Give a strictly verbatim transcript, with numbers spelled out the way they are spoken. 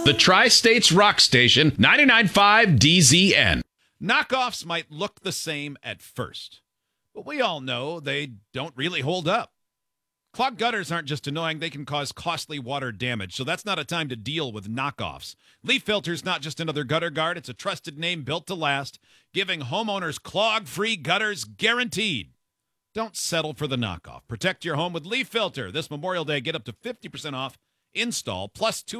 The Tri-States Rock Station, ninety-nine point five D Z N. Knockoffs might look the same at first, but we all know they don't really hold up. Clogged gutters aren't just annoying, they can cause costly water damage, so that's not a time to deal with knockoffs. Leaf Filter's not just another gutter guard, it's a trusted name built to last, giving homeowners clog-free gutters guaranteed. Don't settle for the knockoff. Protect your home with Leaf Filter. This Memorial Day, get up to fifty percent off install plus two